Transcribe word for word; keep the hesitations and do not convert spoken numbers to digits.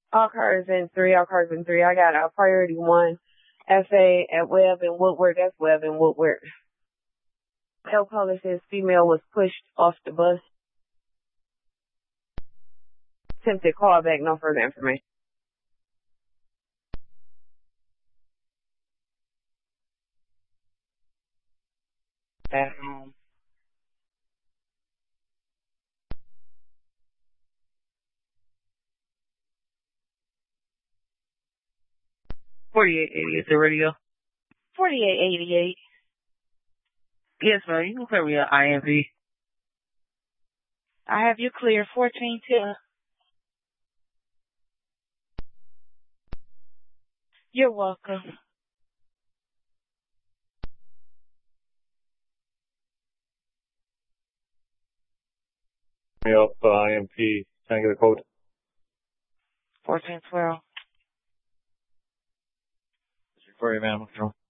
All cars in three, all cars in three. I got a priority one. F A at Webb and Woodward. That's Webb and Woodward. L caller says female was pushed off the bus. Attempted call back, no further information. At home. forty-eight eighty is the radio. forty-eight eighty-eight. Yes, ma'am. You can clear me at I M V. I have you clear. fourteen ten. You're welcome. Me up uh, I M P. Can I get a code? fourteen twelve. For you, ma'am.